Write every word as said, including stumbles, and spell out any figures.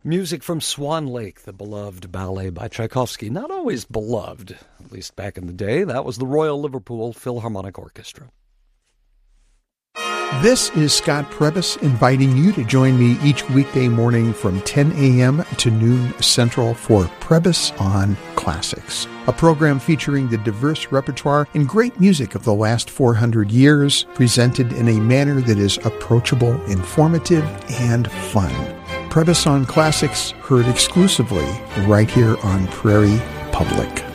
Music from Swan Lake, the beloved ballet by Tchaikovsky. Not always beloved, at least back in the day. That was the Royal Liverpool Philharmonic Orchestra. This is Scott Prebys inviting you to join me each weekday morning from ten a.m. to noon Central for Prebys on Classics, a program featuring the diverse repertoire and great music of the last four hundred years, presented in a manner that is approachable, informative, and fun. Prebys on Classics, heard exclusively right here on Prairie Public.